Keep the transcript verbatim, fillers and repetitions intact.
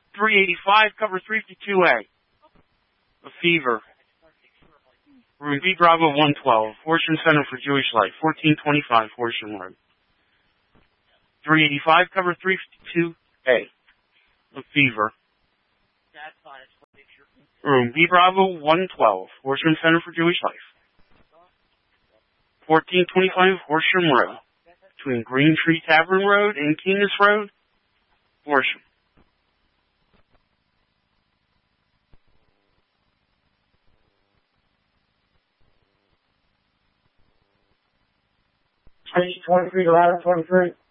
three eighty-five, cover three fifty-two A. A fever. Room B Bravo one twelve, Horsham Center for Jewish Life, fourteen twenty-five Horsham Road. three eighty-five, cover three fifty-two A. A fever. Room B Bravo one twelve, Horsham Center for Jewish Life. fourteen twenty-five Horsham Road. Between Green Tree Tavern Road and Keenest Road, Horsham. Station twenty-three to ladder twenty-three.